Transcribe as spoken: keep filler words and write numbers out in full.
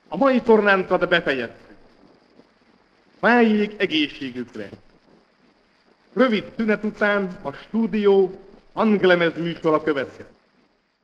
A mai tornánkat befejeztük. Váljék egészségükre! Rövid szünet után a stúdió hanglemez műsora következik.